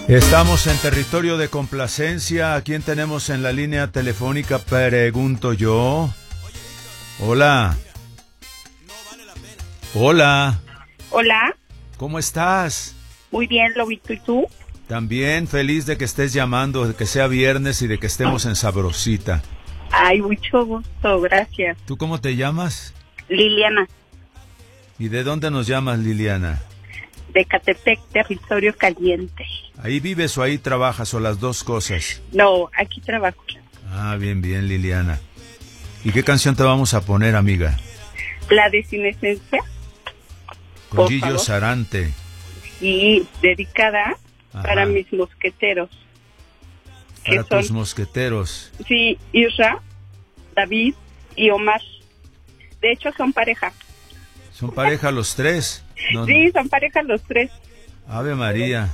Estamos en territorio de complacencia. ¿A quién tenemos en la línea telefónica? Pregunto yo. Hola. Hola. Hola. ¿Cómo estás? Muy bien, Lobito, ¿y tú? También feliz de que estés llamando, de que sea viernes y de que estemos en Sabrosita. Ay, mucho gusto, gracias. ¿Tú cómo te llamas? Liliana, ¿Y de dónde nos llamas, Liliana? de Catepec, territorio caliente. ¿Ahí vives o ahí trabajas o las dos cosas? No, aquí trabajo. Ah, bien, bien, Liliana. ¿Y qué canción te vamos a poner, amiga? La de Sin Esencia. Con Por Gillo favor. Sarante. Y dedicada Ajá. para mis mosqueteros. Para que son- tus mosqueteros. Sí, Isra, David y Omar. De hecho, son pareja. ¿Son pareja los tres? No, Sí, son pareja los tres. Ave María.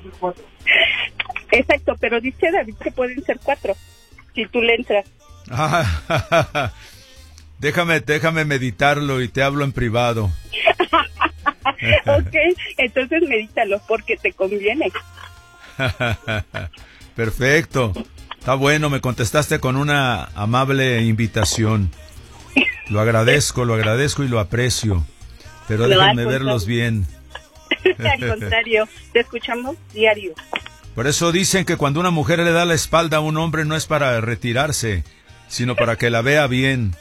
Exacto, pero dice David que pueden ser 4, si tú le entras. Ah, déjame meditarlo y te hablo en privado. Ok, entonces medítalo porque te conviene. Perfecto. Está bueno, me contestaste con una amable invitación. Lo agradezco y lo aprecio. Pero No, déjenme al verlos contrario. bien. Al contrario, te escuchamos diario. Por eso dicen que cuando una mujer le da la espalda a un hombre no es para retirarse, sino para que la vea bien.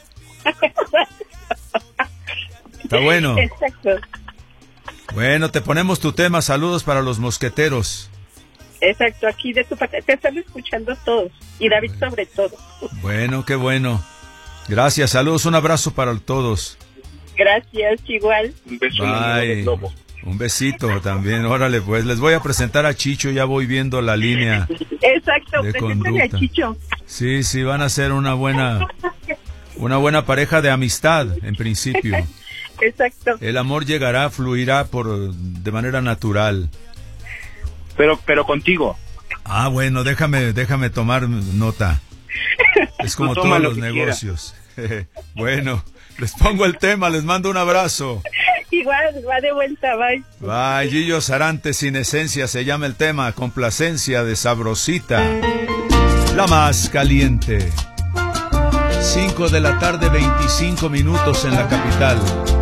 Está bueno. Exacto, Bueno, te ponemos tu tema. Saludos para los mosqueteros. exacto, aquí de tu parte. Te están escuchando todos, y David sobre todo. Bueno, qué bueno. Gracias, saludos, un abrazo para todos. Gracias, igual. Un beso Bye. Lobo. Un besito también. Órale, pues les voy a presentar a Chicho, ya voy viendo la línea. Exacto, De preséntale a conducta. Chicho. Sí, sí, van a ser una buena pareja de amistad, en principio. Exacto. El amor llegará, fluirá de manera natural. Pero contigo. Ah, bueno, déjame tomar nota. Es como Tú toma todos lo los que negocios. Bueno, les pongo el tema, les mando un abrazo. Igual, va de vuelta, bye. Bye, Gillo Sarante, Sin Esencia, se llama el tema, complacencia de Sabrosita, la más caliente. 5 de la tarde, 25 minutos en la capital.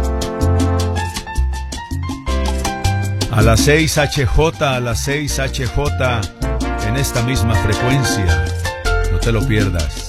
A las 6 HJ, a las 6 HJ, en esta misma frecuencia. No te lo pierdas.